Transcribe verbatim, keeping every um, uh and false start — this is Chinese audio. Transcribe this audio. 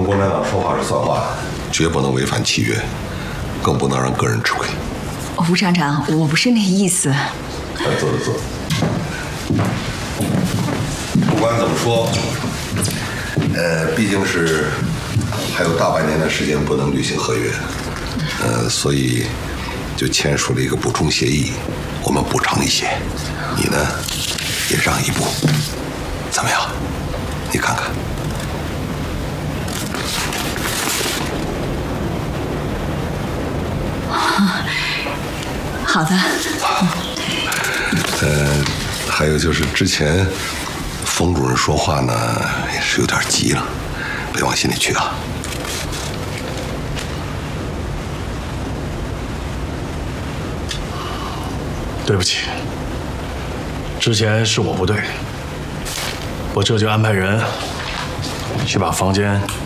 共产党说话是算话，绝不能违反契约，更不能让个人吃亏。 吴厂长，我不是那意思。 来，坐着坐。不管怎么说，呃，毕竟是还有大半年的时间不能履行合约，呃，所以就签署了一个补充协议，我们补偿一些，你呢也让一步，怎么样？你看看。 好的。 呃，还有就是之前冯主任说话呢，也是有点急了，别往心里去啊。 对不起，之前是我不对，我这就安排人去把房间